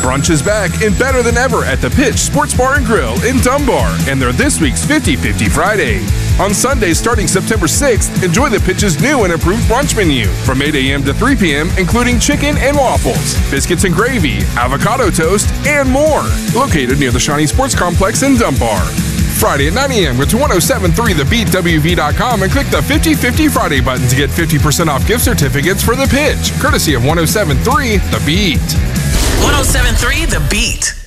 Brunch is back and better than ever at the Pitch Sports Bar and Grill in Dunbar, and they're this week's 50-50 Friday. On Sunday, starting September 6th, enjoy the Pitch's new and improved brunch menu from 8 a.m. to 3 p.m., including chicken and waffles, biscuits and gravy, avocado toast, and more. Located near the Shawnee Sports Complex in Dunbar. Friday at 9 a.m. Go to 1073thebeatwv.com and click the 50-50 Friday button to get 50% off gift certificates for the Pitch, courtesy of 1073 The Beat. 1073 The Beat.